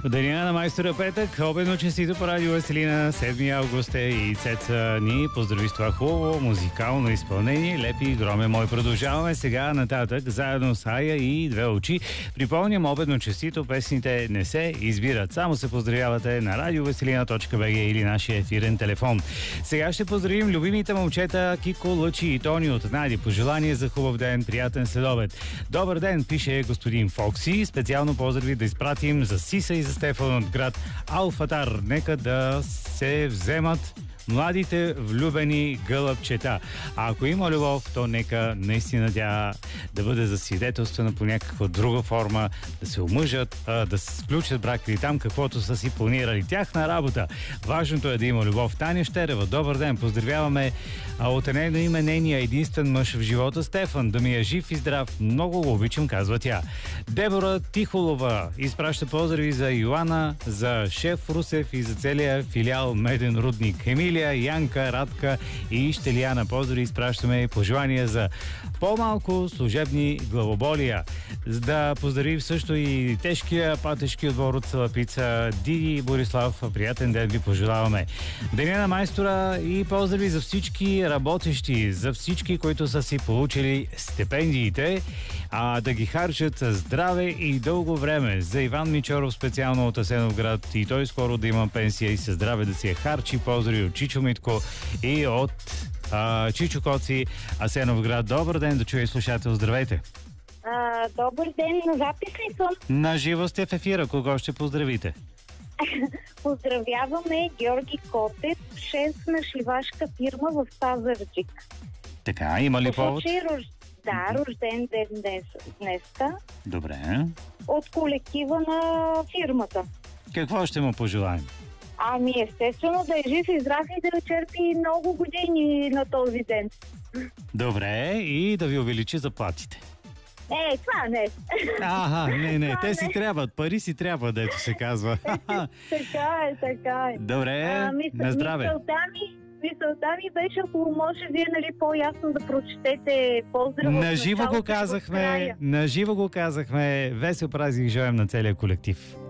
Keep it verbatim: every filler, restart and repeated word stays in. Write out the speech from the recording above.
В деня на майстора петък, обедно честито по радио Веселина, седми август е и Цеца ни поздрави с това хубаво музикално изпълнение. Лепи и громе мой. Продължаваме сега нататък, заедно с Ая и Две очи. Припомням, обедно честито, песните не се избират. Само се поздравявате на радиовеселина точка би джи или нашия ефирен телефон. Сега ще поздравим любимите момчета Кико, Лъчи и Тони от Нади. Пожелание за хубав ден, приятен следобед. Добър ден, пише господин Фокси. Специално поздрави да изпратим за Сиса и за Стефан от град Алфатар. Нека да се вземат младите влюбени гълъбчета. А ако има любов, то нека наистина тя да бъде засвидетелствана по някаква друга форма, да се омъжат, да се сключат брак или там каквото са си планирали. Тяхна работа. Важното е да има любов. Таня Щерева, добър ден. Поздравяваме от нейно име нейния единствен мъж в живота Стефан. Да ми е жив и здрав. Много го обичам, казва тя. Дебора Тихолова изпраща поздрави за Йоана, за шеф Русев и за целия филиал Меден рудник. Емилия, Янка, Радка и Щелияна. Поздрави изпращаме пожелания за по-малко служебни главоболия. Да поздравим също и тежкия патешки отбор от Салапица, Диди и Борислав. Приятен ден ви пожелаваме. Деня на майстора и поздрави за всички работещи, за всички, които са си получили стипендиите, а да ги харчат здраве и дълго време. За Иван Мичоров специално от Асеновград и той скоро да има пенсия и със здраве да си я харчи. Поздрави от Чичо Митко и от а, Чичо Коци, Асеновград. Добър ден, да чуя слушател. Здравейте! А, добър ден, на запис ли съм? На живо сте в ефира. Кого ще поздравите? Поздравяваме Георги Котев, шеф на шивашка фирма в Пазарджик. Така, има ли повод? Руж... Да, рожден ден днес, днеска. Добре. От колектива на фирмата. Какво ще му пожелаем? Ами естествено да е жив и здрав и да черпи много години на този ден. Добре, и да ви увеличи заплатите. Е, това не. Ага, не, не, те си не. трябват, пари си трябва, дето се казва. Така е, така е. Добре, а, мисъл, на здраве. Мисълта ми, мисълта ми беше, ако може вие, нали, по-ясно да прочетете поздрава. На живо го казахме, на живо го казахме. Весел празник желаем на целия колектив.